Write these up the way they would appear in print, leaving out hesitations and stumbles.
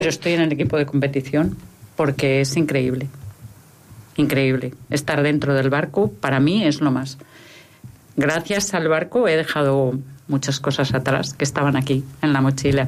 estoy en el equipo de competición porque es increíble. Increíble. Estar dentro del barco para mí es lo más. Gracias al barco he dejado muchas cosas atrás que estaban aquí en la mochila.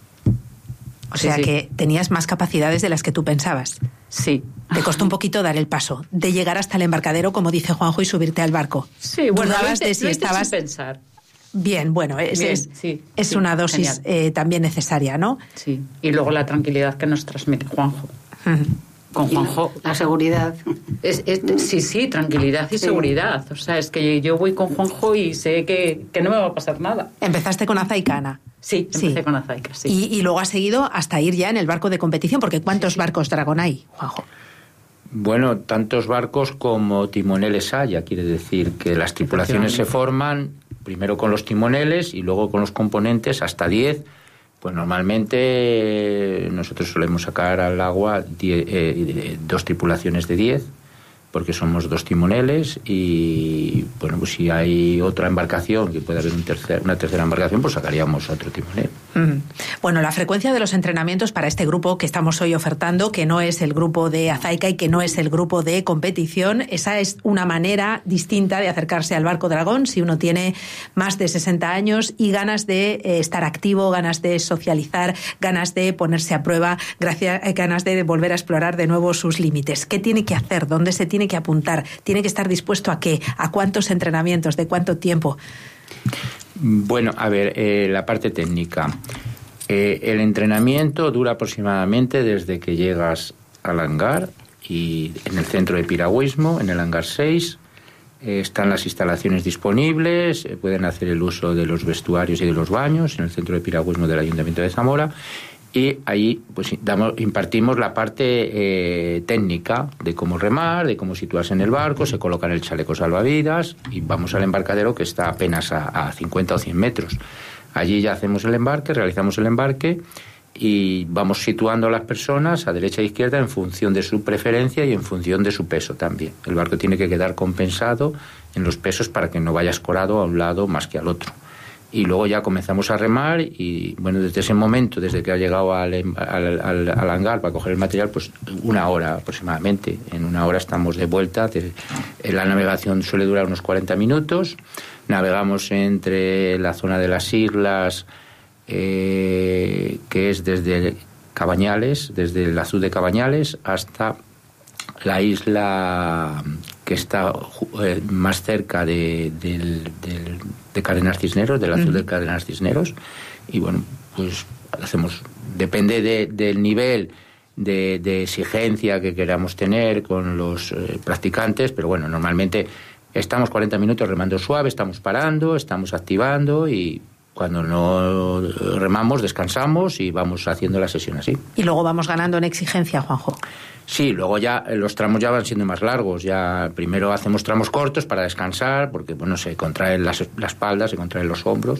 O sea que tenías más capacidades de las que tú pensabas. Sí. Te costó un poquito dar el paso de llegar hasta el embarcadero, como dice Juanjo, y subirte al barco. Sí, bueno, dudabas de si estabas sin pensar. Bien, bueno, es una dosis también necesaria, ¿no? Sí. Y luego la tranquilidad que nos transmite Juanjo. Con Juanjo. La seguridad. Sí, tranquilidad y seguridad. O sea, es que yo voy con Juanjo y sé que no me va a pasar nada. Empezaste con Azaicana. Sí, empecé con Azaica, sí. Y luego has seguido hasta ir ya en el barco de competición, porque ¿cuántos barcos Dragón hay, Juanjo? Bueno, tantos barcos como timoneles haya, quiere decir que las tripulaciones se forman primero con los timoneles y luego con los componentes hasta 10. Pues normalmente nosotros solemos sacar al agua 2 tripulaciones de 10, porque somos 2 timoneles y, bueno, pues si hay otra embarcación, que puede haber una tercera embarcación, pues sacaríamos otro timonel. Bueno, la frecuencia de los entrenamientos para este grupo que estamos hoy ofertando, que no es el grupo de Azaica y que no es el grupo de competición, esa es una manera distinta de acercarse al barco Dragón si uno tiene más de 60 años y ganas de estar activo, ganas de socializar, ganas de ponerse a prueba, ganas de volver a explorar de nuevo sus límites. ¿Qué tiene que hacer? ¿Dónde se tiene que apuntar? ¿Tiene que estar dispuesto a qué? ¿A cuántos entrenamientos? ¿De cuánto tiempo? Bueno, a ver, la parte técnica. El entrenamiento dura aproximadamente desde que llegas al hangar y en el centro de piragüismo, en el hangar 6, están las instalaciones disponibles, pueden hacer el uso de los vestuarios y de los baños en el centro de piragüismo del Ayuntamiento de Zamora. Y ahí pues impartimos la parte técnica de cómo remar, de cómo situarse en el barco, se colocan el chaleco salvavidas y vamos al embarcadero que está apenas a 50 o 100 metros. Allí ya hacemos el embarque, realizamos el embarque y vamos situando a las personas a derecha e izquierda en función de su preferencia y en función de su peso también. El barco tiene que quedar compensado en los pesos para que no vaya escorado a un lado más que al otro. Y luego ya comenzamos a remar y, bueno, desde ese momento, desde que ha llegado al hangar para coger el material, pues 1 hora aproximadamente. En 1 hora estamos de vuelta. La navegación suele durar unos 40 minutos. Navegamos entre la zona de las islas, que es desde Cabañales, desde el azul de Cabañales hasta la isla que está más cerca de Cadenas Cisneros, del azul de Cadenas Cisneros. Y bueno, pues hacemos, depende del nivel de exigencia que queramos tener con los practicantes, pero bueno, normalmente estamos 40 minutos remando suave, estamos parando, estamos activando y cuando no remamos descansamos y vamos haciendo la sesión así. Y luego vamos ganando en exigencia, Juanjo. Sí, luego ya los tramos ya van siendo más largos. Ya primero hacemos tramos cortos para descansar, porque bueno, se contraen la espalda, se contraen los hombros,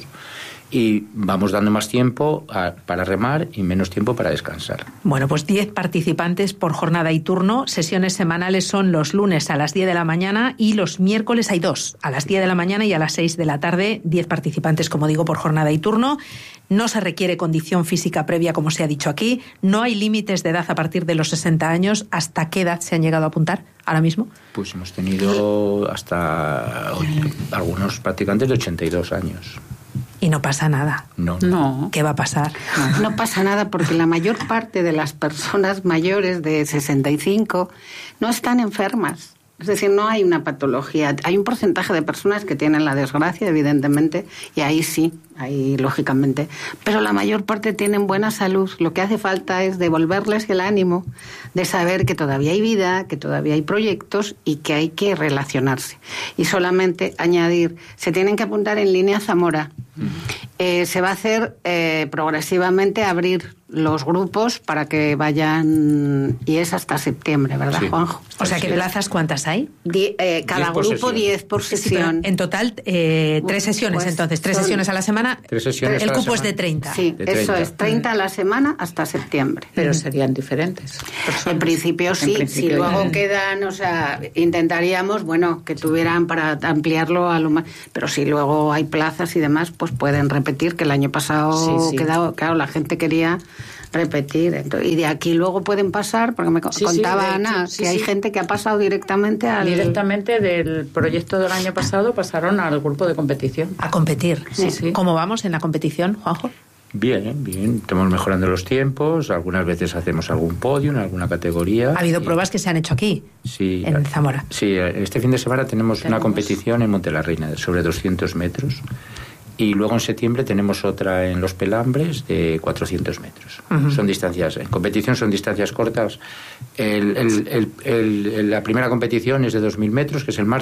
y vamos dando más tiempo para remar y menos tiempo para descansar. Bueno, pues 10 participantes por jornada y turno. Sesiones semanales son los lunes a las 10 de la mañana y los miércoles hay 2, a las 10 de la mañana y a las 6 de la tarde. 10 participantes, como digo, por jornada y turno. No se requiere condición física previa, como se ha dicho aquí. No hay límites de edad a partir de los 60 años. ¿Hasta qué edad se han llegado a apuntar ahora mismo? Pues hemos tenido hasta algunos practicantes de 82 años. Y no pasa nada. No. ¿Qué va a pasar? No pasa nada porque la mayor parte de las personas mayores de 65 no están enfermas. Es decir, no hay una patología. Hay un porcentaje de personas que tienen la desgracia, evidentemente, y ahí sí, ahí lógicamente. Pero la mayor parte tienen buena salud. Lo que hace falta es devolverles el ánimo de saber que todavía hay vida, que todavía hay proyectos y que hay que relacionarse. Y solamente añadir, se tienen que apuntar en línea Zamora. Se va a hacer progresivamente abrir los grupos para que vayan, y es hasta septiembre, ¿verdad, sí, Juanjo? O sea, ¿qué plazas cuántas hay? Cada grupo 10 por sesión. En total, 3 sesiones, pues, entonces, 3 sesiones a la semana. 3 sesiones el cupo es de 30. Sí, de 30. Eso es, 30 a la semana hasta septiembre. Pero serían diferentes personas. En principio sí, si luego quedan, o sea, intentaríamos, bueno, que tuvieran para ampliarlo a lo más, pero si luego hay plazas y demás, pues pueden repetir, que el año pasado quedado, claro, la gente quería repetir. Y de aquí luego pueden pasar, porque me contaba Ana, que hay gente que ha pasado directamente al... Directamente del proyecto del año pasado pasaron al grupo de competición. A competir. Sí. ¿Cómo vamos en la competición, Juanjo? Bien, estamos mejorando los tiempos, algunas veces hacemos algún podio en alguna categoría. Ha habido pruebas que se han hecho aquí, en Zamora. Sí, este fin de semana tenemos una competición en Montelarreina sobre 200 metros y luego en septiembre tenemos otra en Los Pelambres de 400 metros. Son distancias, en competición son distancias cortas. La primera competición es de 2.000 metros, que es el marzo.